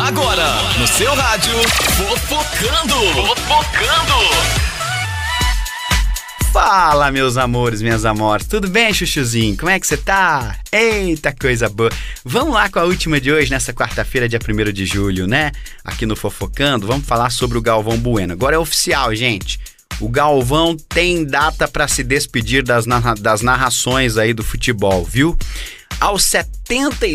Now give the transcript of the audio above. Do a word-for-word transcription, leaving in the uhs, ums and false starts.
Agora, no seu rádio, Fofocando. Fofocando. Fala, meus amores, minhas amores. Tudo bem, chuchuzinho? Como é que você tá? Eita, coisa boa. Vamos lá com a última de hoje, nessa quarta-feira, dia primeiro de julho, né? Aqui no Fofocando, vamos falar sobre o Galvão Bueno. Agora é oficial, gente. O Galvão tem data para se despedir das, narra- das narrações aí do futebol, viu? Aos setenta e